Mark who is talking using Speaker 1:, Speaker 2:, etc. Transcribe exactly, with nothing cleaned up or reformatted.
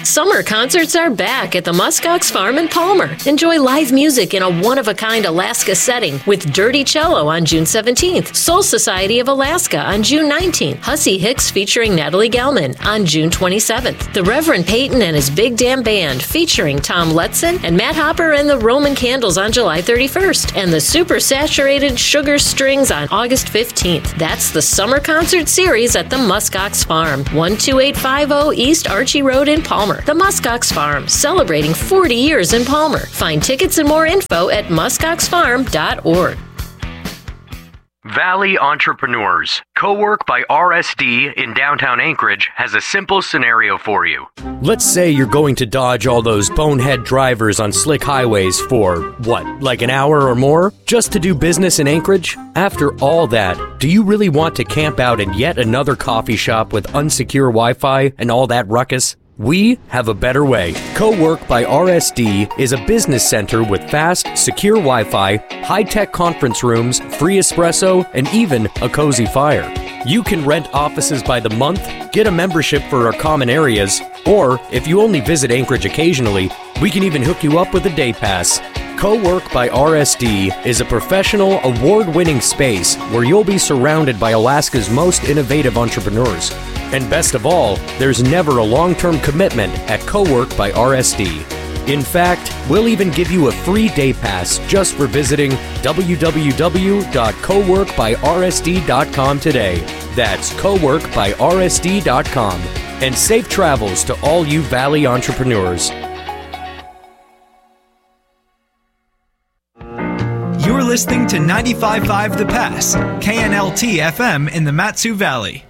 Speaker 1: Summer concerts are back at the Muskox Farm in Palmer. Enjoy live music in a one-of-a-kind Alaska setting with Dirty Cello on June seventeenth, Soul Society of Alaska on June nineteenth, Hussey Hicks featuring Natalie Gelman on June twenty-seventh, the Reverend Peyton and his Big Damn Band featuring Tom Letson and Matt Hopper and the Roman Candles on July thirty-first, and the Super Saturated Sugar Strings on August fifteenth. That's the Summer Concert Series at the Muskox Farm, one two eight five zero East Archie Road in Palmer. The Muskox Farm, celebrating forty years in Palmer. Find tickets and more info at muskox farm dot org.
Speaker 2: Valley Entrepreneurs. Cowork by R S D in downtown Anchorage has a simple scenario for you.
Speaker 3: Let's say you're going to dodge all those bonehead drivers on slick highways for, what, like an hour or more? Just to do business in Anchorage? After all that, do you really want to camp out in yet another coffee shop with unsecure Wi-Fi and all that ruckus? We have a better way. Cowork by R S D is a business center with fast, secure Wi-Fi, high-tech conference rooms, free espresso, and even a cozy fire. You can rent offices by the month, get a membership for our common areas, or if you only visit Anchorage occasionally, we can even hook you up with a day pass. Cowork by R S D is a professional, award-winning space where you'll be surrounded by Alaska's most innovative entrepreneurs. And best of all, there's never a long-term commitment at Cowork by R S D. In fact, we'll even give you a free day pass just for visiting w w w dot cowork by r s d dot com today. That's cowork by r s d dot com. And safe travels to all you Valley entrepreneurs.
Speaker 4: You're listening to ninety-five point five The Pass, K N L T F M in the Mat-Su Valley.